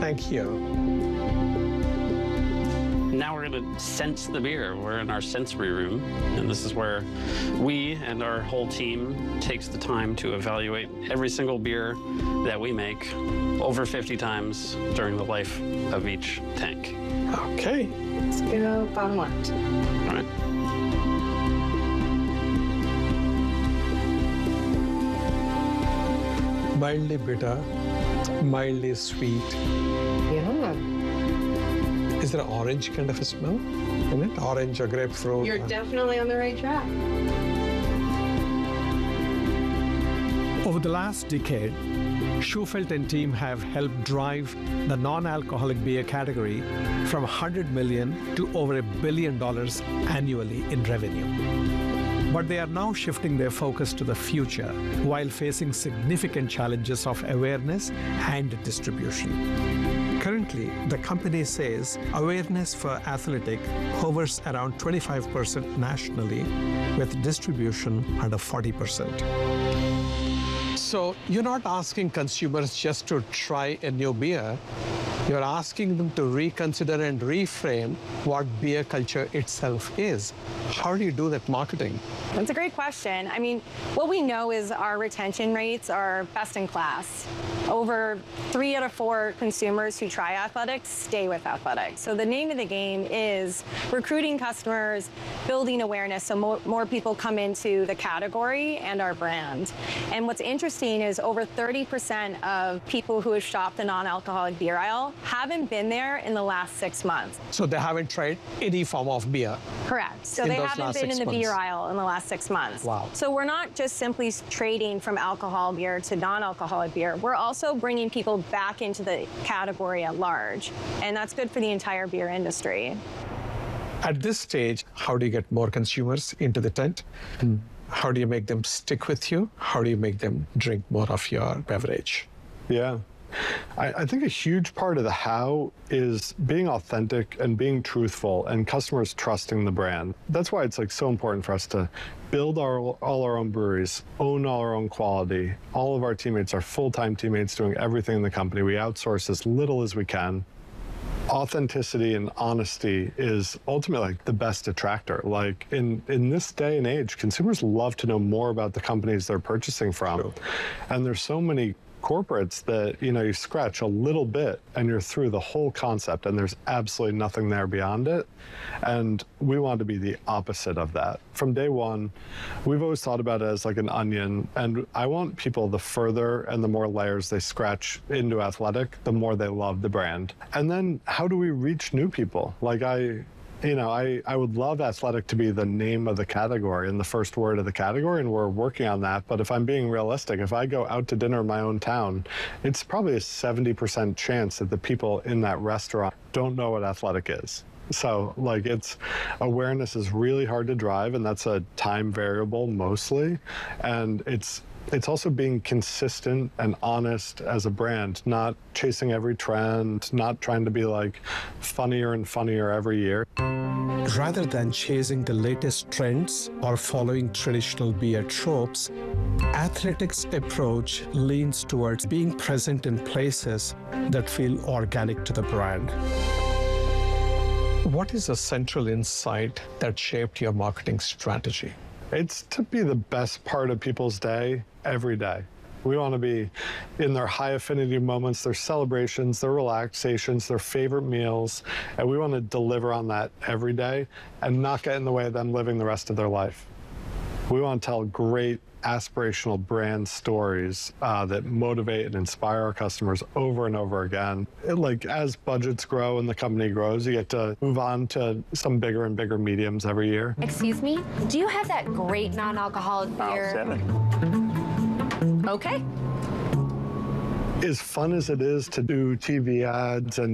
tank here. Now we're going to sense the beer. We're in our sensory room, and this is where we and our whole team takes the time to evaluate every single beer that we make over 50 times during the life of each tank. Okay. Let's go bottom left. All right. Mildly bitter, mildly sweet. Yeah. Is there an orange kind of a smell in it? Orange or grapefruit? You're definitely on the right track. Over the last decade, Shufelt and team have helped drive the non-alcoholic beer category from $100 million to over $1 billion annually in revenue. But they are now shifting their focus to the future while facing significant challenges of awareness and distribution. Currently, the company says awareness for Athletic hovers around 25% nationally, with distribution under 40%. So you're not asking consumers just to try a new beer. You're asking them to reconsider and reframe what beer culture itself is. How do you do that marketing? That's a great question. I mean, what we know is our retention rates are best in class. Over 3 out of 4 consumers who try athletics stay with athletics. So the name of the game is recruiting customers, building awareness so more people come into the category and our brand. And what's interesting is over 30% of people who have shopped the non-alcoholic beer aisle haven't been there in the last 6 months. So they haven't tried any form of beer? Correct. So they haven't been in the beer aisle in the last 6 months. Wow. So we're not just simply trading from alcohol beer to non-alcoholic beer. We're also bringing people back into the category at large. And that's good for the entire beer industry. At this stage, how do you get more consumers into the tent? How do you make them stick with you? How do you make them drink more of your beverage? Yeah. I think a huge part of the how is being authentic and being truthful and customers trusting the brand. That's why it's like so important for us to build all our own breweries, own all our own quality. All of our teammates are full-time teammates doing everything in the company. We outsource as little as we can. Authenticity and honesty is ultimately like the best attractor. Like in this day and age, consumers love to know more about the companies they're purchasing from. True. And there's so many corporates that, you know, you scratch a little bit and you're through the whole concept and there's absolutely nothing there beyond it. And we want to be the opposite of that. From day one, we've always thought about it as like an onion, and I want people, the further and the more layers they scratch into Athletic, the more they love the brand. And then how do we reach new people? Like I would love Athletic to be the name of the category and the first word of the category, and we're working on that. But if I'm being realistic, if I go out to dinner in my own town, it's probably a 70% chance that the people in that restaurant don't know what Athletic is. So like awareness is really hard to drive, and that's a time variable mostly. And it's also being consistent and honest as a brand, not chasing every trend, not trying to be like funnier and funnier every year. Rather than chasing the latest trends or following traditional beer tropes, Athletic's approach leans towards being present in places that feel organic to the brand. What is a central insight that shaped your marketing strategy? It's to be the best part of people's day every day. We want to be in their high affinity moments, their celebrations, their relaxations, their favorite meals, and we want to deliver on that every day and not get in the way of them living the rest of their life. We want to tell great aspirational brand stories that motivate and inspire our customers over and over again. Like as budgets grow and the company grows, you get to move on to some bigger and bigger mediums every year. Excuse me, do you have that great non-alcoholic beer? Okay. As fun as it is to do TV ads and